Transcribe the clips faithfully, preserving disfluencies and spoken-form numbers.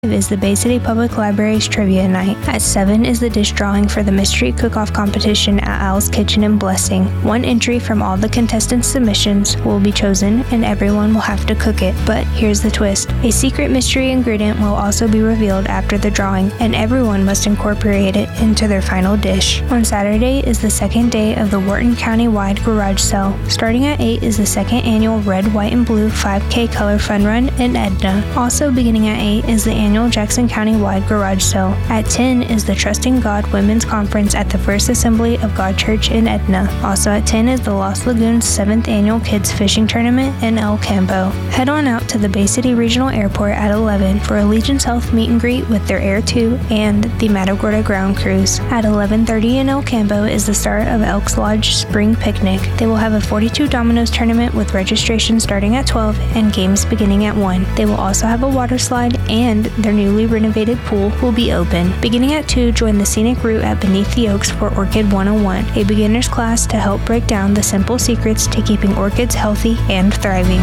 is the Bay City Public Library's Trivia Night. At seven is the dish drawing for the Mystery Cook-Off competition at Al's Kitchen in Blessing. One entry from all the contestants' submissions will be chosen, and everyone will have to cook it. But here's the twist. A secret mystery ingredient will also be revealed after the drawing, and everyone must incorporate it into their final dish. On Saturday is the second day of the Wharton County-wide garage sale. Starting at eight is the second annual Red, White, and Blue five K Color Fun Run in Edna. Also beginning at eight is the annual Jackson County-wide garage sale. At ten is the Trusting God Women's Conference at the First Assembly of God Church in Edna. Also at ten is the Lost Lagoons seventh Annual Kids Fishing Tournament in El Campo. Head on out to the Bay City Regional Airport at eleven for Allegiance Health meet and greet with their Air two and the Matagorda Ground Cruise. At eleven thirty in El Campo is the start of Elks Lodge Spring Picnic. They will have a forty-two Dominoes tournament with registration starting at twelve and games beginning at one. They will also have a water slide, and their newly renovated pool will be open. Beginning at two, join the scenic route at Beneath the Oaks for Orchid one oh one, a beginner's class to help break down the simple secrets to keeping orchids healthy and thriving.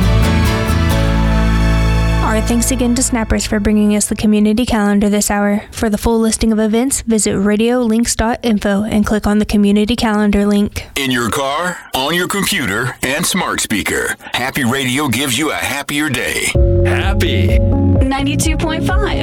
Our thanks again to Snappers for bringing us the community calendar this hour. For the full listing of events, visit radio links dot info and click on the community calendar link. In your car, on your computer, and smart speaker, Happy Radio gives you a happier day. Happy ninety-two point five.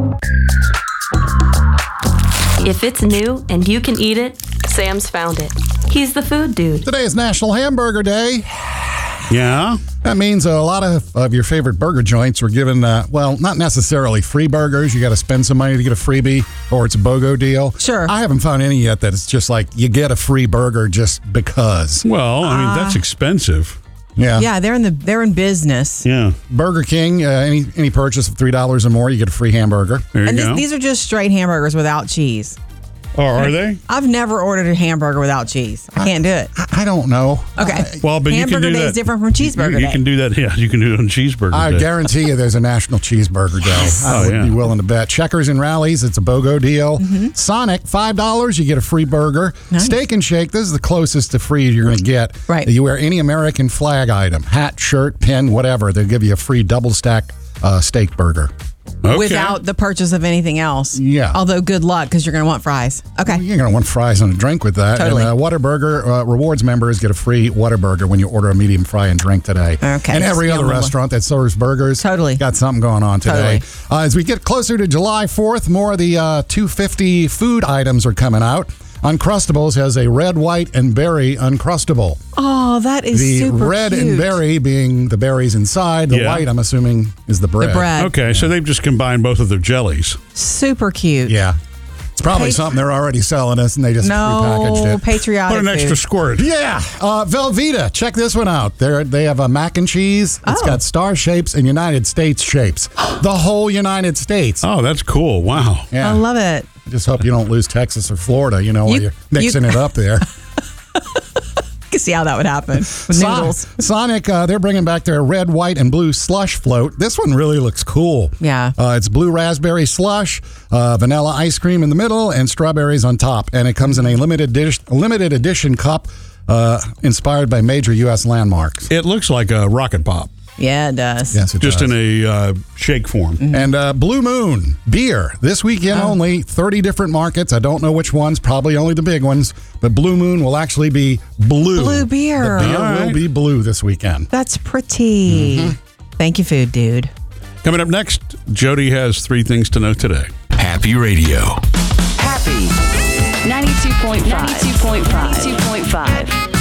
If it's new and you can eat it, Sam's found it. He's the food dude. Today is National Hamburger Day. Yeah? That means a lot of, of your favorite burger joints were given, uh, well, not necessarily free burgers. You got to spend some money to get a freebie, or it's a BOGO deal. Sure. I haven't found any yet that it's just like you get a free burger just because. Well, I mean, Uh, that's expensive. Yeah. Yeah, they're in the they're in business. Yeah. Burger King, uh, any any purchase of three dollars or more, you get a free hamburger. There you And this, go. these are just straight hamburgers without cheese. Oh, are they? I've never ordered a hamburger without cheese. I can't do it. I, I don't know. Okay. I, Well, but Hamburger you can do day that. is different from cheeseburger you, you day. can do that. Yeah, you can do it on cheeseburger I day. guarantee you there's a National Cheeseburger Day. I Oh, would yeah. be willing to bet. Checkers and Rallies, it's a BOGO deal. Sonic, five dollars, you get a free burger. Nice. Steak and Shake, this is the closest to free you're going to get. Right. You wear any American flag item, hat, shirt, pin, whatever, they'll give you a free double stack uh, steak burger. Okay. Without the purchase of anything else. Yeah. Although good luck, because you're going to want fries. Okay. You're going to want fries and a drink with that. Totally. And uh, Whataburger uh, rewards members get a free Whataburger when you order a medium fry and drink today. Okay. And every Just other yum. restaurant that serves burgers Totally. got something going on today. Totally. Uh, as we get closer to July fourth, more of the uh, two fifty food items are coming out. Uncrustables has a red, white, and berry Uncrustable. Oh, that is The super red cute. and berry being the berries inside. The Yeah. white, I'm assuming, is the bread. The bread. Okay, so they've just combined both of their jellies. Super cute. Yeah. It's probably Pat- something they're already selling us, and they just repackaged No, it. patriotic Put an extra food. squirt. Yeah, uh, Velveeta. Check this one out. They they have a mac and cheese. It's Oh. got star shapes and United States shapes. The whole United States. Oh, that's cool. Wow. Yeah. I love it. Just hope you don't lose Texas or Florida. You know, while You- you're mixing you- it up there. You can see how that would happen with Son- noodles. Sonic, uh, they're bringing back their red, white, and blue slush float. This one really looks cool. Yeah. Uh, it's blue raspberry slush, uh, vanilla ice cream in the middle, and strawberries on top. And it comes in a limited dish, limited edition cup uh, inspired by major U S landmarks. It looks like a rocket pop, Yeah, it does. Yes, it just does. in a uh, shake form. And uh, Blue Moon beer this weekend Oh. only. thirty different markets. I don't know which ones. Probably only the big ones. But Blue Moon will actually be blue. Blue beer. The beer All right. will be blue this weekend. That's pretty. Mm-hmm. Thank you, food dude. Coming up next, Jody has three things to know today. Happy Radio. Happy ninety-two point five. ninety-two point five. ninety-two point five.